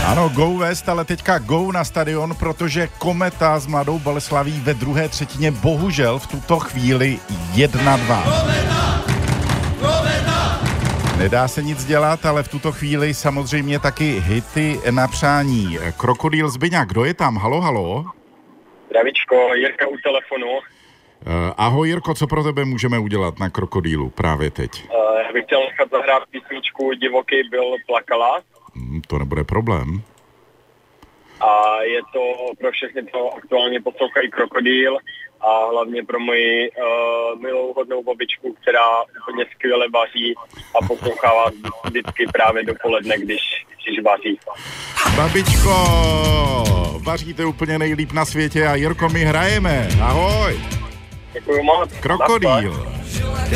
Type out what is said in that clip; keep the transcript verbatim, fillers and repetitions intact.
Ano, go West, ale teďka go na stadion, protože Kometa s Mladou Boleslaví ve druhé třetině bohužel v tuto chvíli jedna dva. Nedá se nic dělat, ale v tuto chvíli samozřejmě taky hity na přání. Krokodýl Zbyňa, kdo je tam? Halo, halo? Zdravíčko, Jirka u telefonu. Uh, ahoj Jirko, co pro tebe můžeme udělat na Krokodýlu právě teď? Uh, já bych chtěl nechat zahrát písničku Divoký byl plakala. Hmm, to nebude problém. A je to pro všechny, co aktuálně poslouchají Krokodýl a hlavně pro moji uh, milou hodnou babičku, která úplně skvěle vaří a poslouchává vždycky právě dopoledne, když, když vaří. Babičko, vaříte úplně nejlíp na světě a Jirko, my hrajeme. Ahoj. Děkuju moc. Krokodýl.